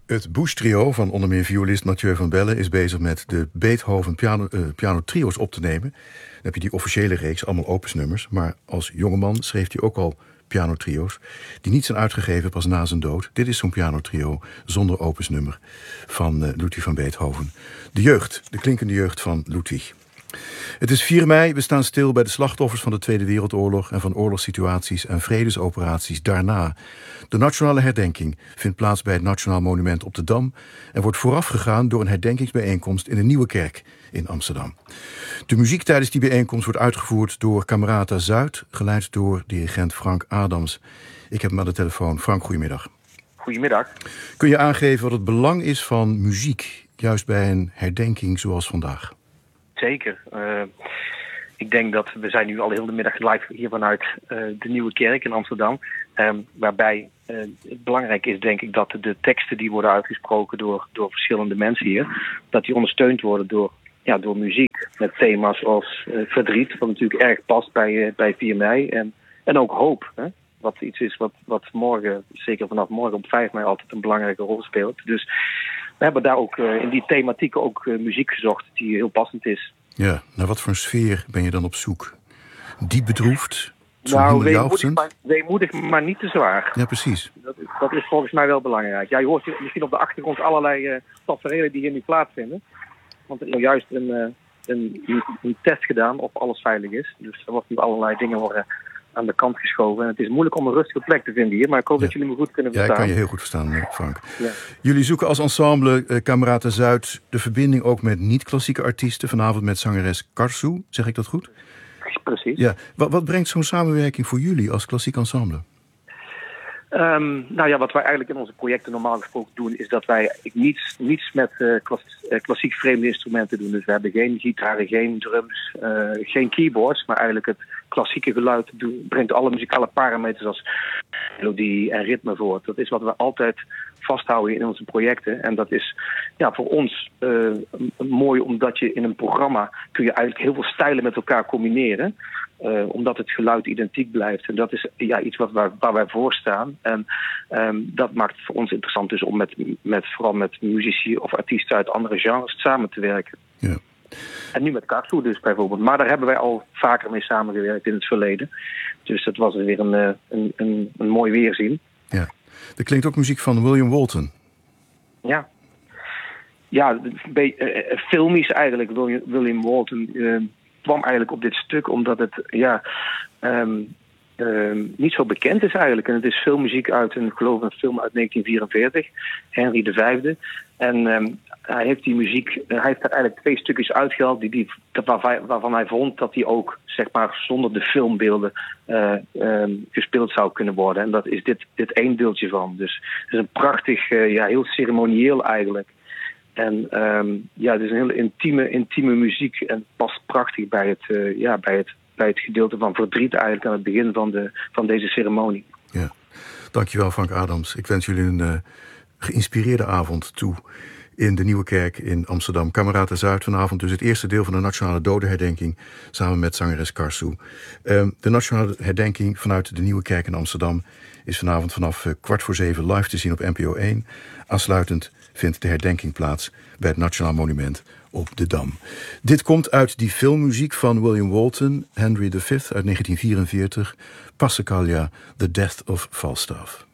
Het Bush Trio van onder meer violist Mathieu van Belle is bezig met de Beethoven pianotrio's op te nemen. Dan heb je die officiële reeks, allemaal opusnummers. Maar als jongeman schreef hij ook al pianotrio's die niet zijn uitgegeven pas na zijn dood. Dit is zo'n pianotrio zonder opusnummer van Ludwig van Beethoven. De jeugd, de klinkende jeugd van Ludwig. Het is 4 mei, we staan stil bij de slachtoffers van de Tweede Wereldoorlog en van oorlogssituaties en vredesoperaties daarna. De nationale herdenking vindt plaats bij het Nationaal Monument op de Dam en wordt voorafgegaan door een herdenkingsbijeenkomst in de Nieuwe Kerk in Amsterdam. De muziek tijdens die bijeenkomst wordt uitgevoerd door Camerata Zuid, geleid door dirigent Frank Adams. Ik heb hem aan de telefoon. Frank, goedemiddag. Goedemiddag. Kun je aangeven wat het belang is van muziek, juist bij een herdenking zoals vandaag? Zeker. Ik denk dat we zijn nu al heel de middag live hier vanuit de Nieuwe Kerk in Amsterdam. Waarbij het belangrijk is, denk ik, dat de teksten die worden uitgesproken door verschillende mensen hier, dat die ondersteund worden door muziek. Met thema's als verdriet, wat natuurlijk erg past bij 4 mei. En ook hoop. Hè? Wat iets is wat morgen, zeker vanaf morgen op 5 mei, altijd een belangrijke rol speelt. Dus we hebben daar ook in die thematiek ook muziek gezocht die heel passend is. Ja, naar wat voor een sfeer ben je dan op zoek? Diep bedroefd? Weemoedig, maar niet te zwaar. Ja, precies. Dat is volgens mij wel belangrijk. Ja, je hoort misschien op de achtergrond allerlei taferelen die hier nu plaatsvinden. Want er is juist een test gedaan of alles veilig is. Dus er wordt nu allerlei dingen worden aan de kant geschoven. En het is moeilijk om een rustige plek te vinden hier, maar ik hoop dat jullie me goed kunnen verstaan. Ja, ik kan je heel goed verstaan, Frank. Ja. Jullie zoeken als ensemble Camerata Zuid de verbinding ook met niet-klassieke artiesten. Vanavond met zangeres Karsu, zeg ik dat goed? Precies. Ja. Wat brengt zo'n samenwerking voor jullie als klassiek ensemble? Wat wij eigenlijk in onze projecten normaal gesproken doen, is dat wij niets met klassiek vreemde instrumenten doen. Dus we hebben geen gitaren, geen drums, geen keyboards, maar eigenlijk het klassieke geluid brengt alle muzikale parameters als melodie en ritme voort. Dat is wat we altijd vasthouden in onze projecten. En dat is voor ons mooi, omdat je in een programma kun je eigenlijk heel veel stijlen met elkaar combineren. Omdat het geluid identiek blijft. En dat is iets waar wij voor staan. En dat maakt het voor ons interessant dus om vooral met muzici of artiesten uit andere genres samen te werken. Ja. En nu met Karsu dus bijvoorbeeld. Maar daar hebben wij al vaker mee samengewerkt in het verleden. Dus dat was weer een mooi weerzien. Ja. Er klinkt ook muziek van William Walton. Ja. Ja, filmisch eigenlijk. William Walton kwam eigenlijk op dit stuk omdat het niet zo bekend is eigenlijk. En het is filmmuziek uit een film uit 1944, Henry V. En hij heeft die muziek, hij heeft er eigenlijk 2 stukjes uitgehaald waarvan hij vond dat die ook, zeg maar, zonder de filmbeelden gespeeld zou kunnen worden. En dat is dit 1 deeltje van. Dus het is een prachtig, heel ceremonieel eigenlijk. En het is een heel intieme muziek en past prachtig bij het gedeelte van verdriet eigenlijk aan het begin van deze ceremonie. Ja, dankjewel Frank Adams. Ik wens jullie een geïnspireerde avond toe in de Nieuwe Kerk in Amsterdam. Camerata Zuid vanavond dus het eerste deel van de Nationale Dodenherdenking samen met zangeres Karsu. De Nationale Herdenking vanuit de Nieuwe Kerk in Amsterdam is vanavond vanaf 6:15 live te zien op NPO 1. Aansluitend vindt de herdenking plaats bij het Nationaal Monument op de Dam. Dit komt uit die filmmuziek van William Walton, Henry V uit 1944, Passacaglia, The Death of Falstaff.